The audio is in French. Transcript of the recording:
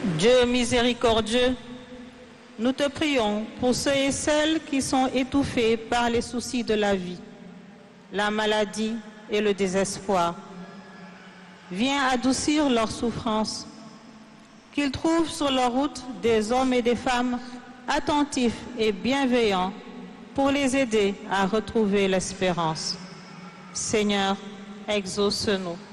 Dieu miséricordieux, nous te prions pour ceux et celles qui sont étouffés par les soucis de la vie, la maladie et le désespoir. Viens adoucir leurs souffrances, qu'ils trouvent sur leur route des hommes et des femmes attentifs et bienveillants pour les aider à retrouver l'espérance. Seigneur, exauce-nous.